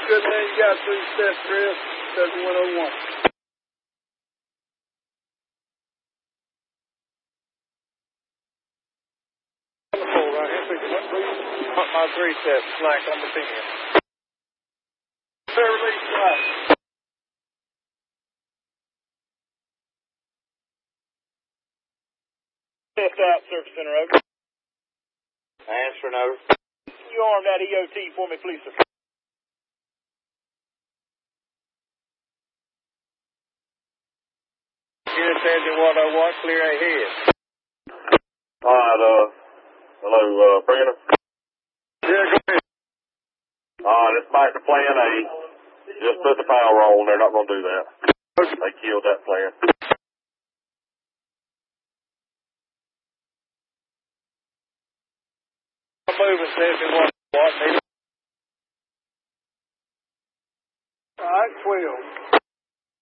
Good man, you got 3 steps, Chris. 7101. Right here, please. My 3 steps, flank on the 10. Fair release, flank. Left out, Service Center, over. Answering over. Can you arm that EOT for me, please, sir? Unit engine 101, clear ahead. Alright, hello, Brandon. Yeah, go ahead. Alright, it's back to plan A. Just put the power on, they're not going to do that. They killed that plan. I'm moving 71. What, need it? Alright, 12.